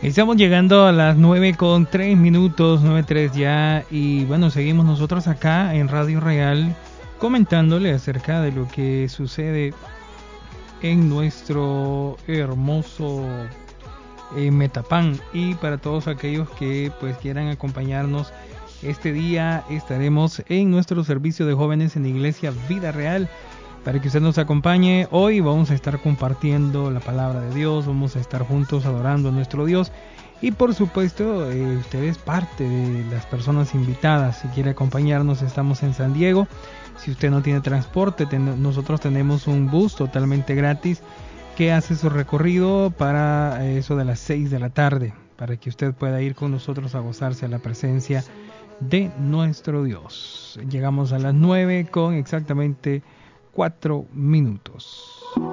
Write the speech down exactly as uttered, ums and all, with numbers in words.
Estamos llegando a las nueve con tres minutos, nueve tres ya, y bueno, seguimos nosotros acá en Radio Real comentándole acerca de lo que sucede en nuestro hermoso eh, Metapán. Y para todos aquellos que pues quieran acompañarnos este día, estaremos en nuestro servicio de jóvenes en la Iglesia Vida Real. Para que usted nos acompañe, hoy vamos a estar compartiendo la palabra de Dios, vamos a estar juntos adorando a nuestro Dios y por supuesto eh, usted es parte de las personas invitadas. Si quiere acompañarnos, estamos en San Diego. Si usted no tiene transporte, ten, nosotros tenemos un bus totalmente gratis que hace su recorrido para eso de las seis de la tarde, para que usted pueda ir con nosotros a gozarse a la presencia de nuestro Dios. Llegamos a las nueve con exactamente cuatro minutos.